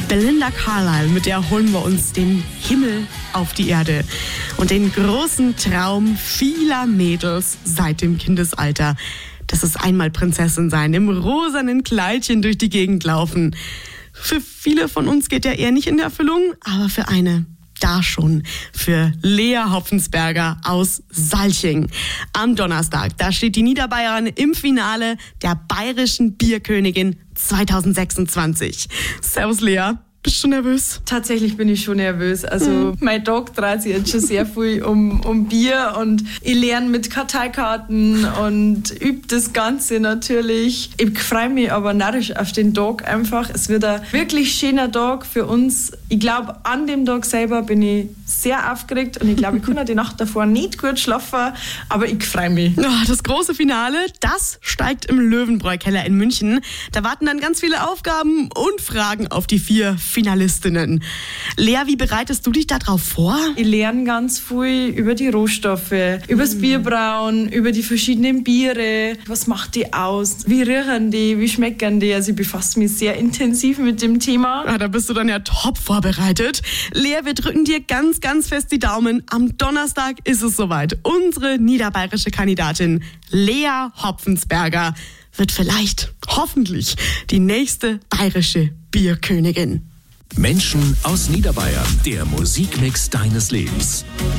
Belinda Carlisle, mit der holen wir uns den Himmel auf die Erde und den großen Traum vieler Mädels seit dem Kindesalter. Das ist einmal Prinzessin sein, im rosanen Kleidchen durch die Gegend laufen. Für viele von uns geht der eher nicht in Erfüllung, aber für eine da schon, für Lea Hopfensberger aus Salching. Am Donnerstag, da steht die Niederbayerin im Finale der Bayerischen Bierkönigin 2026. Servus Lea. Bist du nervös? Tatsächlich bin ich schon nervös. Also mein Tag dreht sich jetzt schon sehr viel um Bier und ich lerne mit Karteikarten und übe das Ganze natürlich. Ich freue mich aber narrisch auf den Tag einfach. Es wird ein wirklich schöner Tag für uns. Ich glaube, an dem Tag selber bin ich sehr aufgeregt und ich glaube, ich kann auch die Nacht davor nicht gut schlafen, aber ich freue mich. Das große Finale, das steigt im Löwenbräu-Keller in München. Da warten dann ganz viele Aufgaben und Fragen auf die 4 Finalistinnen. Lea, wie bereitest du dich darauf vor? Ich lerne ganz viel über die Rohstoffe, über das Bierbrauen, über die verschiedenen Biere. Was macht die aus? Wie riechen die? Wie schmecken die? Also ich befasse mich sehr intensiv mit dem Thema. Da bist du dann ja top vorbereitet. Lea, wir drücken dir ganz, ganz fest die Daumen. Am Donnerstag ist es soweit. Unsere niederbayerische Kandidatin Lea Hopfensberger wird vielleicht, hoffentlich, die nächste bayerische Bierkönigin. Menschen aus Niederbayern, der Musikmix deines Lebens.